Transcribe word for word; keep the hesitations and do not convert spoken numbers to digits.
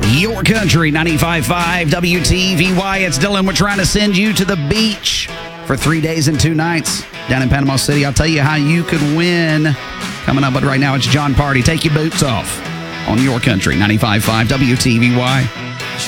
Your Country, ninety-five point five W T V Y. It's Dylan. We're trying to send you to the beach for three days and two nights down in Panama City. I'll tell you how you could win coming up, but right now it's John Party. Take your boots off on Your Country, ninety-five point five W T V Y.